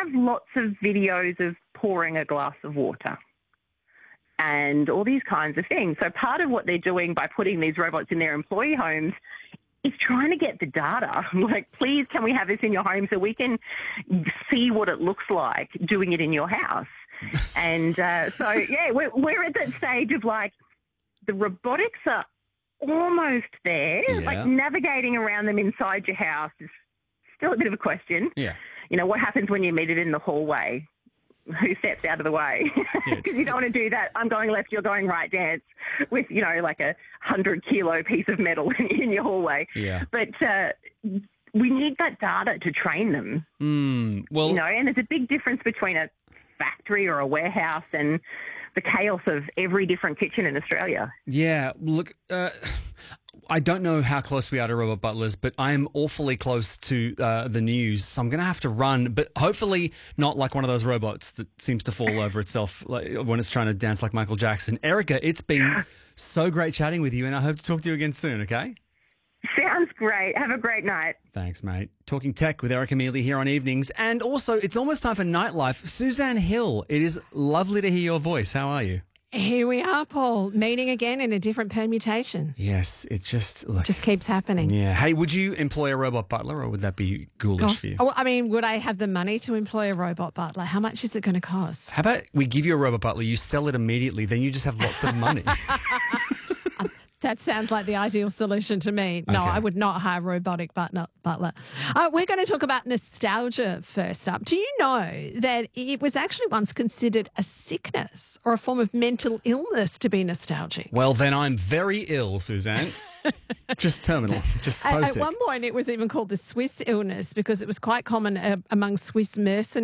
have lots of videos of pouring a glass of water and all these kinds of things. So part of what they're doing by putting these robots in their employee homes is trying to get the data. Like, please, can we have this in your home so we can see what it looks like doing it in your house? And we're at that stage of, like, the robotics are almost there. Yeah. Like, navigating around them inside your house is still a bit of a question. Yeah. You know, what happens when you meet it in the hallway? Who steps out of the way? Because you don't want to do that I'm going left, you're going right dance with, you know, like a 100-kilo piece of metal in your hallway. Yeah. But we need that data to train them. Well, you know, and there's a big difference between a factory or a warehouse and the chaos of every different kitchen in Australia. Yeah, look, I don't know how close we are to robot butlers, but I'm awfully close to the news, so I'm going to have to run, but hopefully not like one of those robots that seems to fall over itself when it's trying to dance like Michael Jackson. Erica, it's been so great chatting with you, and I hope to talk to you again soon, okay? Sounds great. Have a great night. Thanks, mate. Talking tech with Erica Mealy here on Evenings. And also, it's almost time for Nightlife. Suzanne Hill, it is lovely to hear your voice. How are you? Here we are, Paul, meeting again in a different permutation. Yes, it just keeps happening. Yeah. Hey, would you employ a robot butler, or would that be ghoulish for you? Oh, I mean, would I have the money to employ a robot butler? How much is it going to cost? How about we give you a robot butler, you sell it immediately, then you just have lots of money. That sounds like the ideal solution to me. No, Okay. I would not hire a robotic butler. We're going to talk about nostalgia first up. Do you know that it was actually once considered a sickness or a form of mental illness to be nostalgic? Well, then I'm very ill, Suzanne. Just terminal. Just so At sick. one point, it was even called the Swiss illness because it was quite common among Swiss mercenaries.